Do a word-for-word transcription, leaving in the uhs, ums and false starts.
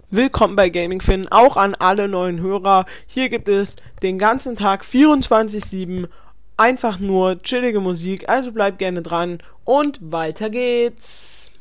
Willkommen bei Gaming Finn, auch an alle neuen Hörer. Hier gibt es den ganzen Tag vierundzwanzig sieben einfach nur chillige Musik, also bleibt gerne dran und weiter geht's.